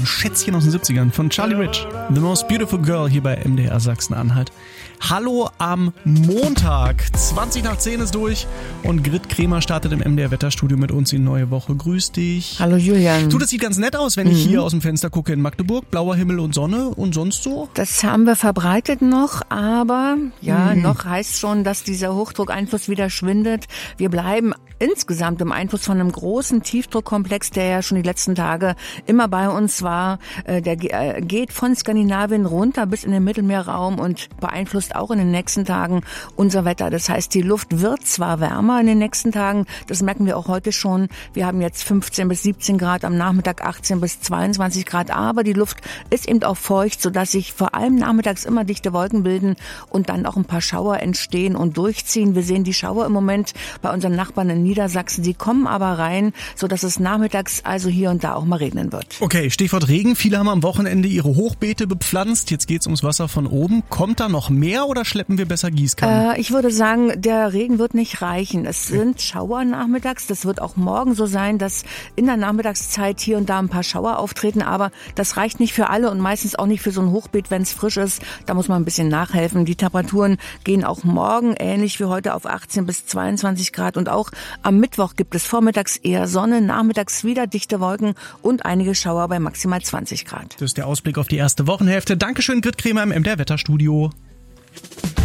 Schätzchen aus den 70ern von Charlie Rich. The Most Beautiful Girl hier bei MDR Sachsen-Anhalt. Hallo am Montag. 20 nach 10 ist durch und Grit Kremer startet im MDR Wetterstudio mit uns in die neue Woche. Grüß dich. Hallo Julian. Du, das sieht ganz nett aus, wenn ich hier aus dem Fenster gucke in Magdeburg. Blauer Himmel und Sonne und sonst so? Das haben wir verbreitet noch, aber noch heißt schon, dass dieser Hochdruckeinfluss wieder schwindet. Wir bleiben insgesamt im Einfluss von einem großen Tiefdruckkomplex, der ja schon die letzten Tage immer bei uns war. Der geht von Skandinavien runter bis in den Mittelmeerraum und beeinflusst auch in den nächsten Tagen unser Wetter. Das heißt, die Luft wird zwar wärmer in den nächsten Tagen, das merken wir auch heute schon. Wir haben jetzt 15 bis 17 Grad, am Nachmittag 18 bis 22 Grad, aber die Luft ist eben auch feucht, sodass sich vor allem nachmittags immer dichte Wolken bilden und dann auch ein paar Schauer entstehen und durchziehen. Wir sehen die Schauer im Moment bei unseren Nachbarn in Niedersachsen, die kommen aber rein, sodass es nachmittags also hier und da auch mal regnen wird. Okay, Stichwort Regen. Viele haben am Wochenende ihre Hochbeete bepflanzt. Jetzt geht's ums Wasser von oben. Kommt da noch mehr oder schleppen wir besser Gießkannen? Ich würde sagen, der Regen wird nicht reichen. Es sind Schauer nachmittags. Das wird auch morgen so sein, dass in der Nachmittagszeit hier und da ein paar Schauer auftreten. Aber das reicht nicht für alle und meistens auch nicht für so ein Hochbeet, wenn es frisch ist. Da muss man ein bisschen nachhelfen. Die Temperaturen gehen auch morgen ähnlich wie heute auf 18 bis 22 Grad. Und auch am Mittwoch gibt es vormittags eher Sonne, nachmittags wieder dichte Wolken und einige Schauer bei maximal 20 Grad. Das ist der Ausblick auf die erste Wochenhälfte. Dankeschön, Grit Kremer im MDR Wetterstudio.